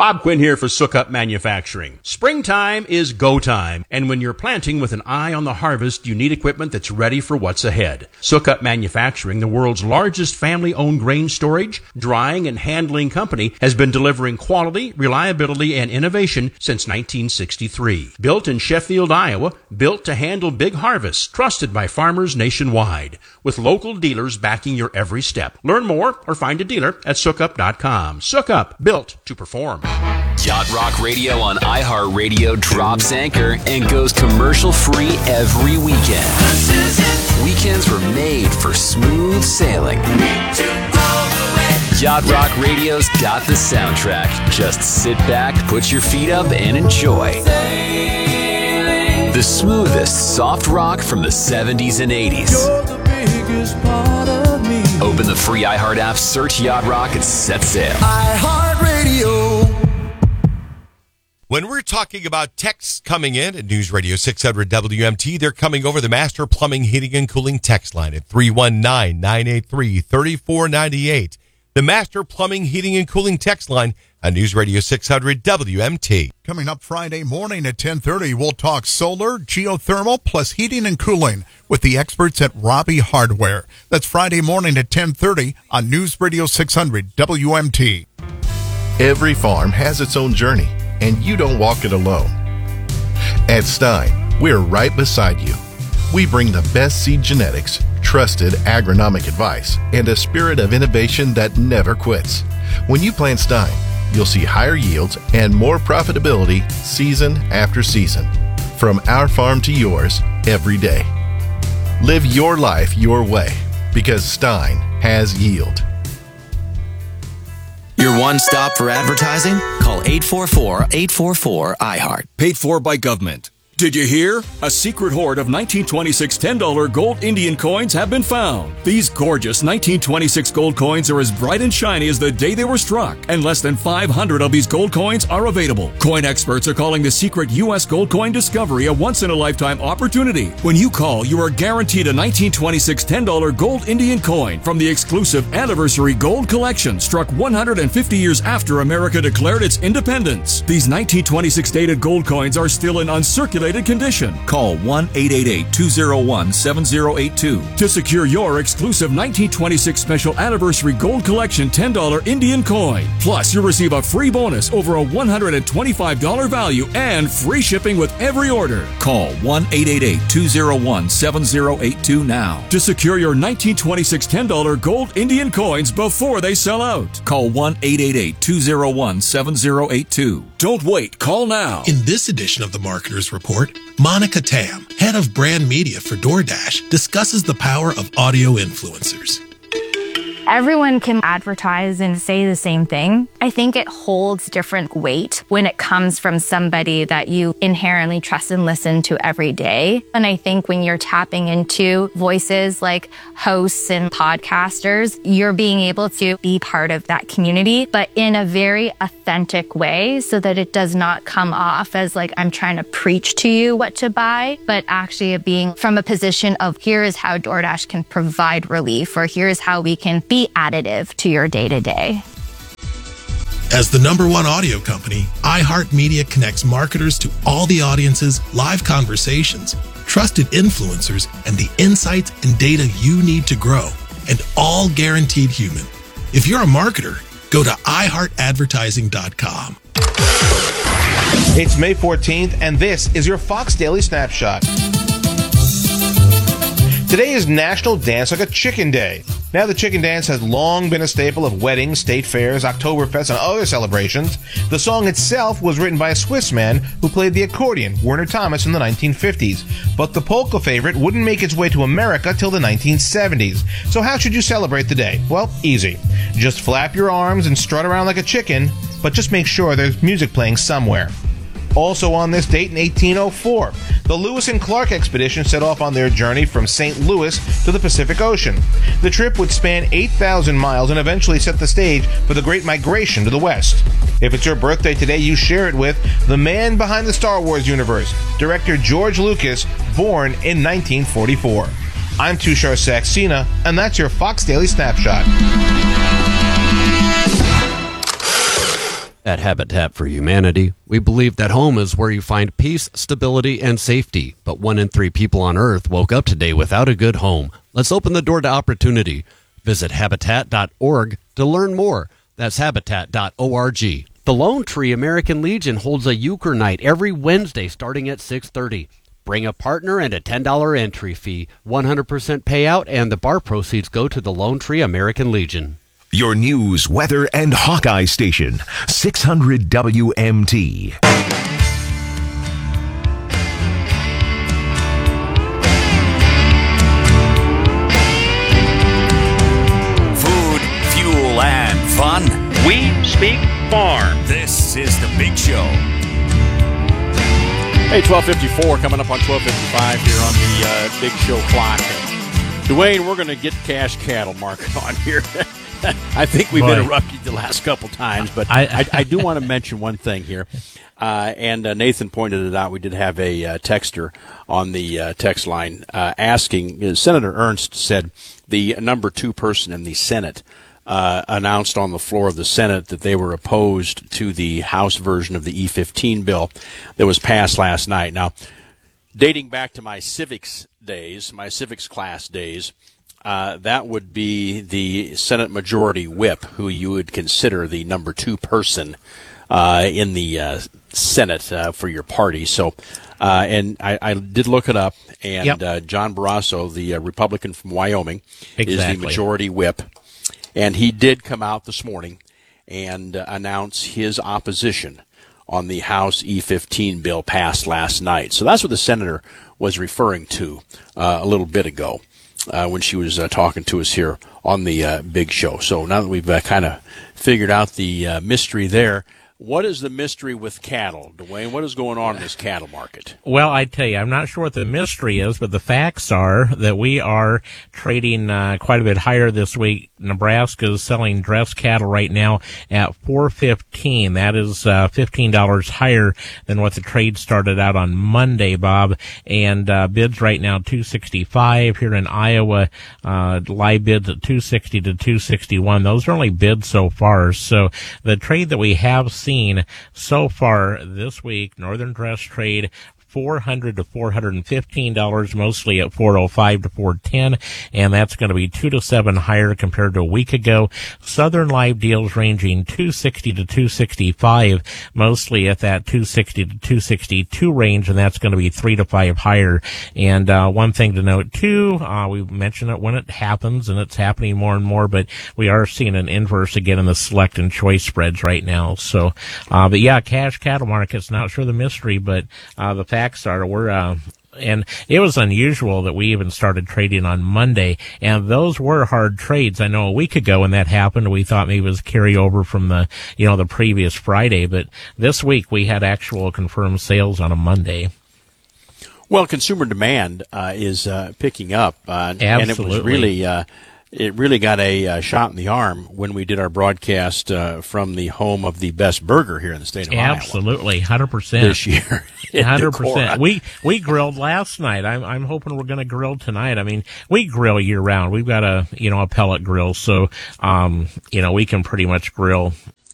Bob Quinn here for Sukup Manufacturing. Springtime is go time, and when you're planting with an eye on the harvest, you need equipment that's ready for what's ahead. Sukup Manufacturing, the world's largest family-owned grain storage, drying, and handling company, has been delivering quality, reliability, and innovation since 1963. Built in Sheffield, Iowa, built to handle big harvests, trusted by farmers nationwide, with local dealers backing your every step. Learn more or find a dealer at Sukup.com. Sukup, built to perform. Yacht Rock Radio on iHeartRadio drops anchor and goes commercial-free every weekend. Weekends were made for smooth sailing. Yacht Rock Radio's got the soundtrack. Just sit back, put your feet up, and enjoy. The smoothest soft rock from the 70s and 80s. Open the free iHeart app, search Yacht Rock, and set sail. iHeartRadio. When we're talking about texts coming in at News Radio 600 WMT, they're coming over the Master Plumbing, Heating, and Cooling text line at 319-983-3498. The Master Plumbing, Heating, and Cooling text line on News Radio 600 WMT. Coming up Friday morning at 10:30, we'll talk solar, geothermal, plus heating and cooling with the experts at Robbie Hardware. That's Friday morning at 10:30 on News Radio 600 WMT. Every farm has its own journey, and you don't walk it alone. At Stein, we're right beside you. We bring the best seed genetics, trusted agronomic advice, and a spirit of innovation that never quits. When you plant Stein, you'll see higher yields and more profitability season after season. From our farm to yours, every day. Live your life your way, because Stein has yield. Your one stop for advertising? Call 844-844-iHeart. Paid for by government. Did you hear? A secret hoard of 1926 $10 gold Indian coins have been found. These gorgeous 1926 gold coins are as bright and shiny as the day they were struck, and less than 500 of these gold coins are available. Coin experts are calling the secret U.S. gold coin discovery a once-in-a-lifetime opportunity. When you call, you are guaranteed a 1926 $10 gold Indian coin from the exclusive Anniversary Gold Collection, struck 150 years after America declared its independence. These 1926 dated gold coins are still in uncirculated condition. Call 1-888-201-7082 to secure your exclusive 1926 Special Anniversary Gold Collection $10 Indian coin. Plus, you'll receive a free bonus over a $125 value and free shipping with every order. Call 1-888-201-7082 now to secure your 1926 $10 gold Indian coins before they sell out. Call 1-888-201-7082. Don't wait. Call now. In this edition of the Marketer's Report, Monica Tam, head of brand media for DoorDash, discusses the power of audio influencers. Everyone can advertise and say the same thing. I think it holds different weight when it comes from somebody that you inherently trust and listen to every day. And I think when you're tapping into voices like hosts and podcasters, you're being able to be part of that community, but in a very authentic way so that it does not come off as like I'm trying to preach to you what to buy, but actually being from a position of here is how DoorDash can provide relief, or here's how we can be additive to your day-to-day. As the #1 audio company, iHeartMedia connects marketers to all the audiences, live conversations, trusted influencers, and the insights and data you need to grow, and all guaranteed human. If you're a marketer, go to iHeartAdvertising.com. It's May 14th, and this is your Fox Daily Snapshot. Today is National Dance Like a Chicken Day. Now, the chicken dance has long been a staple of weddings, state fairs, Oktoberfest, and other celebrations. The song itself was written by a Swiss man who played the accordion, Werner Thomas, in the 1950s. But the polka favorite wouldn't make its way to America till the 1970s. So how should you celebrate the day? Well, easy. Just flap your arms and strut around like a chicken, but just make sure there's music playing somewhere. Also on this date in 1804, the Lewis and Clark expedition set off on their journey from St. Louis to the Pacific Ocean. The trip would span 8,000 miles and eventually set the stage for the Great Migration to the West. If it's your birthday today, you share it with the man behind the Star Wars universe, director George Lucas, born in 1944. I'm Tushar Saxena, and that's your Fox Daily Snapshot. At Habitat for Humanity, we believe that home is where you find peace, stability, and safety. But 1 in 3 people on Earth woke up today without a good home. Let's open the door to opportunity. Visit Habitat.org to learn more. That's Habitat.org. The Lone Tree American Legion holds a euchre night every Wednesday starting at 6:30. Bring a partner and a $10 entry fee, 100% payout, and the bar proceeds go to the Lone Tree American Legion. Your news, weather, and Hawkeye station, 600 WMT. Food, fuel, and fun. We speak farm. This is The Big Show. Hey, 12:54 coming up on 12:55 here on the Big Show clock. Dwayne, we're going to get Cash Cattle Mark on here. I think we've interrupted the last couple times, but I do want to mention one thing here. And Nathan pointed it out. We did have a texter on the text line asking. Senator Ernst said the number 2 person in the Senate announced on the floor of the Senate that they were opposed to the House version of the E-15 bill that was passed last night. Now, dating back to my civics class days, that would be the Senate Majority Whip, who you would consider the number 2 person in the Senate for your party. So, and I did look it up, and John Barrasso, the Republican from Wyoming, is the Majority Whip. And he did come out this morning and announce his opposition on the House E-15 bill passed last night. So that's what the senator was referring to a little bit ago when she was talking to us here on the Big Show. So now that we've kind of figured out the mystery there, what is the mystery with cattle, Dwayne? What is going on in this cattle market? Well, I tell you, I'm not sure what the mystery is, but the facts are that we are trading quite a bit higher this week. Nebraska is selling dressed cattle right now at $4.15. That is $15 higher than what the trade started out on Monday, Bob. And bids right now $265 here in Iowa. Live bids at $260 to $261. Those are only bids so far. So the trade that we have seen so far this week, Northern Dress Trade, $400 to $415, mostly at $405 to $410, and that's going to be 2 to 7 higher compared to a week ago. Southern live deals ranging $260 to $265, mostly at that $260 to $262 range, and that's going to be 3 to 5 higher. And one thing to note too, we mentioned it when it happens, and it's happening more and more, but we are seeing an inverse again in the select and choice spreads right now. So, but yeah, cash cattle market's not sure the mystery, but the facts are and it was unusual that we even started trading on Monday, and those were hard trades. I know a week ago when that happened, we thought maybe it was carryover from the previous Friday, but this week we had actual confirmed sales on a Monday. Well, consumer demand is picking up, and it was really it really got a shot in the arm when we did our broadcast from the home of the best burger here in the state of Iowa. Absolutely, 100% this year. 100%. We grilled last night. I'm hoping we're going to grill tonight. I mean, we grill year round. We've got a pellet grill, so we can pretty much grill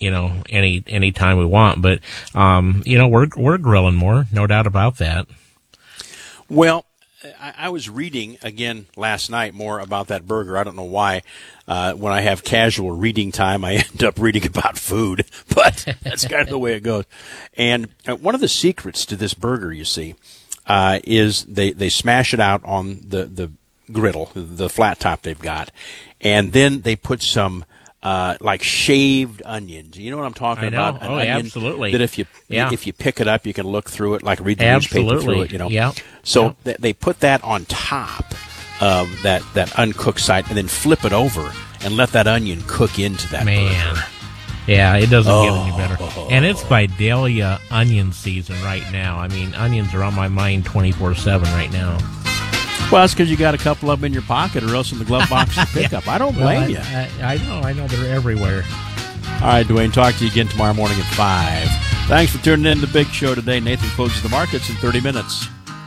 any time we want. But we're grilling more, no doubt about that. Well, I was reading again last night more about that burger. I don't know why. When I have casual reading time, I end up reading about food, but that's kind of the way it goes. And one of the secrets to this burger, you see, is they smash it out on the griddle, the flat top they've got, and then they put some like shaved onions. You know what I'm talking about? An onion absolutely. That if you pick it up, you can look through it, like read the newspaper through it. Yeah. So they put that on top of that uncooked side, and then flip it over and let that onion cook into that burger. Yeah, it doesn't get any better. And it's Vidalia onion season right now. I mean, onions are on my mind 24/7 right now. Well, that's because you got a couple of them in your pocket or else in the glove box to pick up. I don't blame you. I know they're everywhere. All right, Dwayne, talk to you again tomorrow morning at 5. Thanks for tuning in to the Big Show today. Nathan closes the markets in 30 minutes.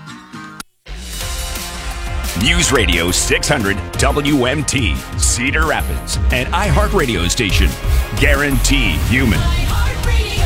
News Radio 600 WMT, Cedar Rapids, an iHeartRadio station. Guarantee human.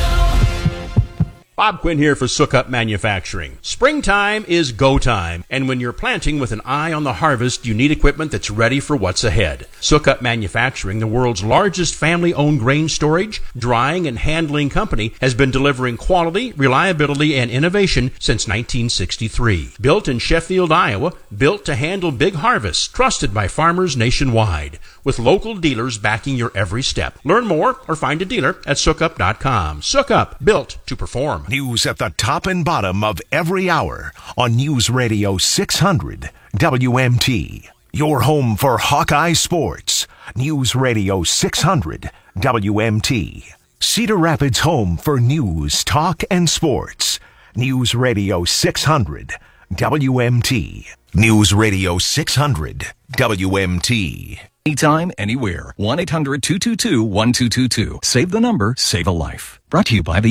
Bob Quinn here for Sukup Manufacturing. Springtime is go time, and when you're planting with an eye on the harvest, you need equipment that's ready for what's ahead. Sukup Manufacturing, the world's largest family-owned grain storage, drying, and handling company, has been delivering quality, reliability, and innovation since 1963. Built in Sheffield, Iowa, built to handle big harvests, trusted by farmers nationwide, with local dealers backing your every step. Learn more or find a dealer at Sukup.com. Sukup, built to perform. News at the top and bottom of every hour on News Radio 600 WMT. Your home for Hawkeye Sports. News Radio 600 WMT. Cedar Rapids' home for news, talk, and sports. News Radio 600 WMT. News Radio 600 WMT. Anytime, anywhere. 1-800-222-1222. Save the number, save a life. Brought to you by the...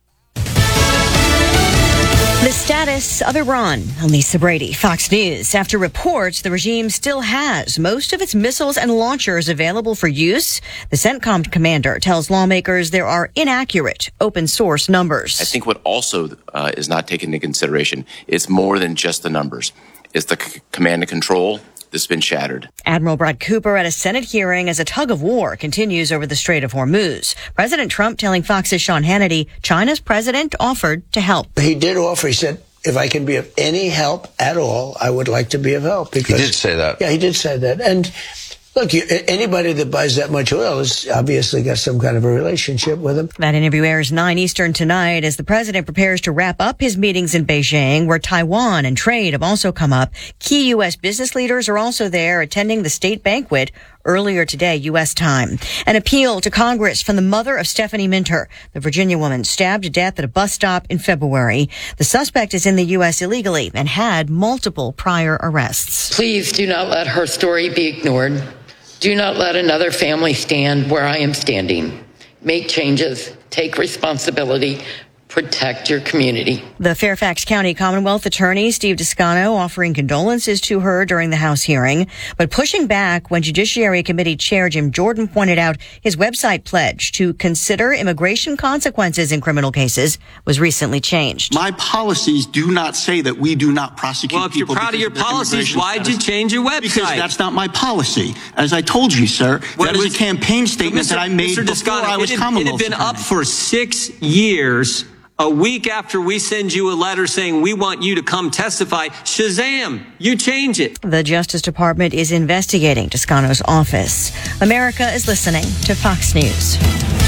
The status of Iran. I'm Lisa Brady, Fox News. After reports the regime still has most of its missiles and launchers available for use, the CENTCOM commander tells lawmakers there are inaccurate open source numbers. I think what also is not taken into consideration is more than just the numbers. It's the command and control that's been shattered. Admiral Brad Cooper at a Senate hearing as a tug of war continues over the Strait of Hormuz. President Trump telling Fox's Sean Hannity China's president offered to help. He did offer. He said, if I can be of any help at all, I would like to be of help. Because, he did say that. Yeah, he did say that. And look, anybody that buys that much oil has obviously got some kind of a relationship with him. That interview airs 9 Eastern tonight as the president prepares to wrap up his meetings in Beijing, where Taiwan and trade have also come up. Key U.S. business leaders are also there attending the state banquet earlier today, U.S. time. An appeal to Congress from the mother of Stephanie Minter, the Virginia woman stabbed to death at a bus stop in February. The suspect is in the U.S. illegally and had multiple prior arrests. Please do not let her story be ignored. Do not let another family stand where I am standing. Make changes, take responsibility, protect your community. The Fairfax County Commonwealth Attorney Steve Descano offering condolences to her during the House hearing, but pushing back when Judiciary Committee Chair Jim Jordan pointed out his website pledge to consider immigration consequences in criminal cases was recently changed. My policies do not say that we do not prosecute people. Well, if you're proud of your policies, why'd you change your website? Because that's not my policy. As I told you, sir, that is a campaign statement that I made before I was Commonwealth It had been up for 6 years. A week after we send you a letter saying we want you to come testify, shazam, you change it. The Justice Department is investigating Toscano's office. America is listening to Fox News.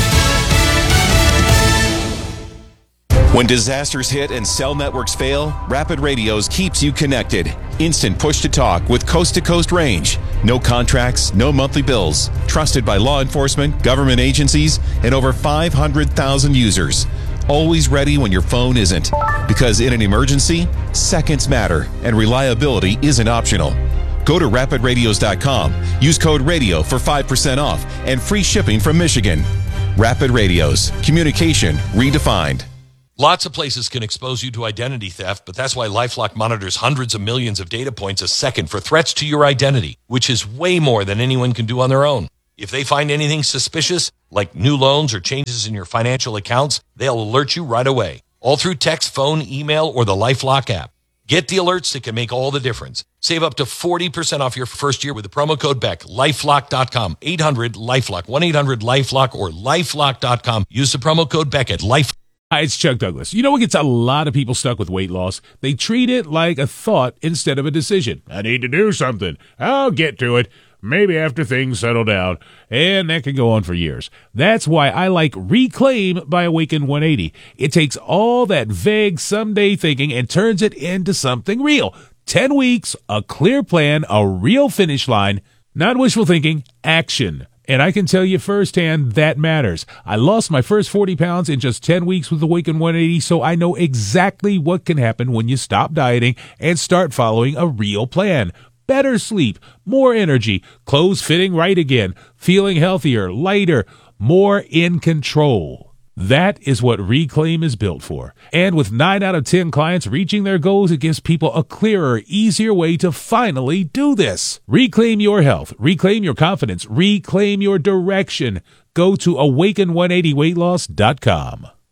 When disasters hit and cell networks fail, Rapid Radios keeps you connected. Instant push-to-talk with coast-to-coast range. No contracts, no monthly bills. Trusted by law enforcement, government agencies, and over 500,000 users. Always ready when your phone isn't. Because in an emergency, seconds matter, and reliability isn't optional. Go to rapidradios.com. Use code RADIO for 5% off and free shipping from Michigan. Rapid Radios. Communication redefined. Lots of places can expose you to identity theft, but that's why LifeLock monitors hundreds of millions of data points a second for threats to your identity, which is way more than anyone can do on their own. If they find anything suspicious, like new loans or changes in your financial accounts, they'll alert you right away, all through text, phone, email, or the LifeLock app. Get the alerts that can make all the difference. Save up to 40% off your first year with the promo code BECK. LifeLock.com, 800-LifeLock, 1-800-LifeLock, or LifeLock.com. Use the promo code BECK at LifeLock. Hi, it's Chuck Douglas. You know what gets a lot of people stuck with weight loss? They treat it like a thought instead of a decision. I need to do something. I'll get to it. Maybe after things settle down. And that can go on for years. That's why I like Reclaim by Awaken 180. It takes all that vague someday thinking and turns it into something real. 10 weeks, a clear plan, a real finish line. Not wishful thinking, action. And I can tell you firsthand that matters. I lost my first 40 pounds in just 10 weeks with Awaken 180, so I know exactly what can happen when you stop dieting and start following a real plan. Better sleep, more energy, clothes fitting right again, feeling healthier, lighter, more in control. That is what Reclaim is built for. And with 9 out of 10 clients reaching their goals, it gives people a clearer, easier way to finally do this. Reclaim your health, reclaim your confidence, reclaim your direction. Go to awaken180weightloss.com.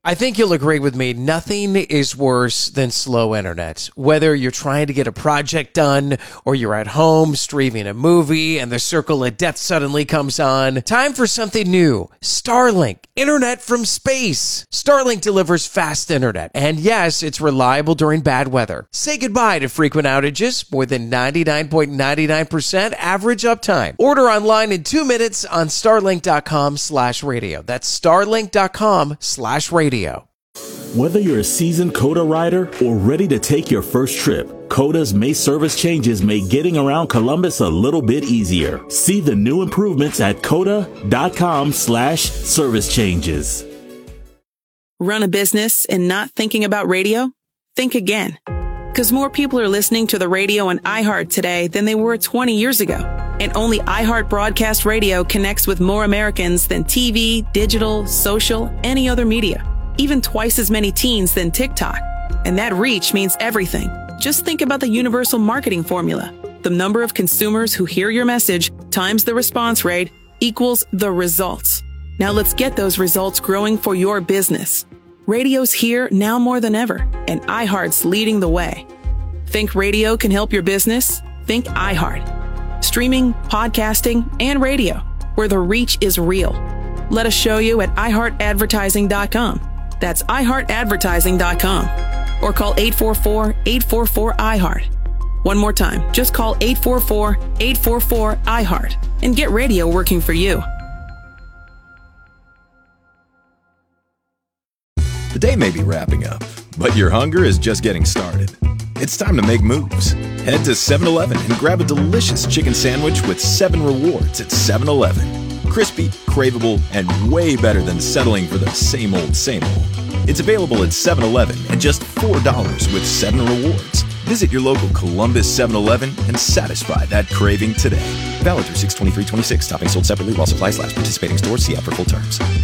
I think you'll agree with me. Nothing is worse than slow internet. Whether you're trying to get a project done or you're at home streaming a movie and the circle of death suddenly comes on. Time for something new. Starlink. Internet from space. Starlink delivers fast internet. And yes, it's reliable during bad weather. Say goodbye to frequent outages. More than 99.99% average uptime. Order online in 2 minutes on starlink.com/radio. That's starlink.com/radio. Whether you're a seasoned Coda rider or ready to take your first trip, Coda's May service changes make getting around Columbus a little bit easier. See the new improvements at coda.com/service changes. Run a business and not thinking about radio? Think again. Because more people are listening to the radio on iHeart today than they were 20 years ago. And only iHeart Broadcast Radio connects with more Americans than TV, digital, social, any other media. Even twice as many teens than TikTok. And that reach means everything. Just think about the universal marketing formula. The number of consumers who hear your message times the response rate equals the results. Now let's get those results growing for your business. Radio's here now more than ever, and iHeart's leading the way. Think radio can help your business? Think iHeart. Streaming, podcasting, and radio, where the reach is real. Let us show you at iHeartAdvertising.com. That's iHeartAdvertising.com. Or call 844-844-iHeart. One more time, just call 844-844-iHeart and get radio working for you. The day may be wrapping up, but your hunger is just getting started. It's time to make moves. Head to 7-Eleven and grab a delicious chicken sandwich with 7 rewards at 7-Eleven. Crispy, craveable, and way better than settling for the same old, same old. It's available at 7-Eleven at just $4 with 7 rewards. Visit your local Columbus 7-Eleven and satisfy that craving today. Valid through 6/23/26. Topping sold separately while supplies last. Participating stores. See app for full terms.